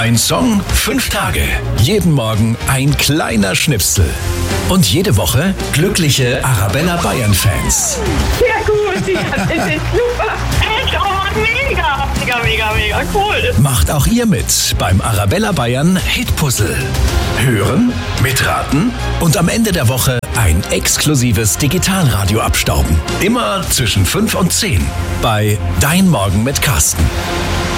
Ein Song, 5 Tage. Jeden Morgen ein kleiner Schnipsel. Und jede Woche glückliche Arabella Bayern-Fans. Ja gut, das ist super. Echt, oh mega, mega cool. Macht auch ihr mit beim Arabella Bayern Hitpuzzle. Hören, mitraten und am Ende der Woche ein exklusives Digitalradio abstauben. Immer zwischen 5 und 10 bei Dein Morgen mit Carsten.